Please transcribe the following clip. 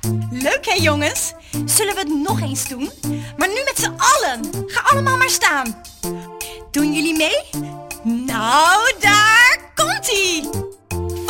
Leuk hè jongens? Zullen we het nog eens doen? Maar nu met z'n allen. Ga allemaal maar staan. Doen jullie mee? Nou,